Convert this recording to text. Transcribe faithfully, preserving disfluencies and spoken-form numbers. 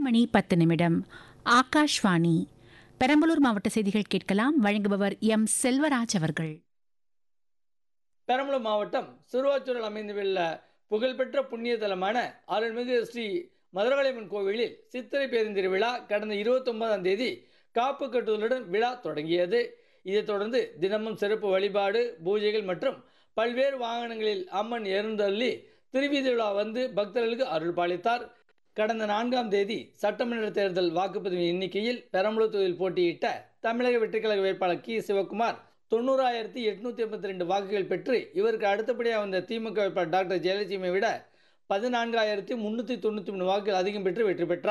மணி பத்து நிமிடம். ஆகாஷ்வாணி பெரம்பலூர் மாவட்ட செய்திகள் கேட்கலாம். வழங்குபவர் எம் செல்வராஜ் அவர்கள். பெரம்பலூர் மாவட்டம் சிறுவாச்சூரில் அமைந்துள்ள புகழ்பெற்ற புண்ணிய தலமான அருள்மிகு ஸ்ரீ மதுரகாளியம்மன் கோவிலில் சித்திரை பெருந்திருவிழா கடந்த இருபத்தி ஒன்பதாம் தேதி காப்பு கட்டுதலுடன் விழா தொடங்கியது. இதைத் தொடர்ந்து தினமும் சிறப்பு வழிபாடு, பூஜைகள் மற்றும் பல்வேறு வாகனங்களில் அம்மன் எழுந்தருளி திருவீதி விழா வந்து பக்தர்களுக்கு அருள் பாலித்தார். கடந்த நான்காம் தேதி சட்டமன்ற தேர்தல் வாக்குப்பதிவு எண்ணிக்கையில் பெரம்பலூர் தொகுதியில் போட்டியிட்ட தமிழக வெற்றிக்கழக வேட்பாளர் கி சிவகுமார் தொண்ணூறாயிரத்தி எட்நூத்தி எண்பத்தி ரெண்டு வாக்குகள் பெற்று இவருக்கு அடுத்தபடியாக வந்த திமுக வேட்பாளர் டாக்டர் ஜெயலட்சுமியை விட பதினான்காயிரத்தி முன்னூற்றி தொண்ணூற்றி மூணு வாக்குகள் அதிகம் பெற்று வெற்றி பெற்றார்.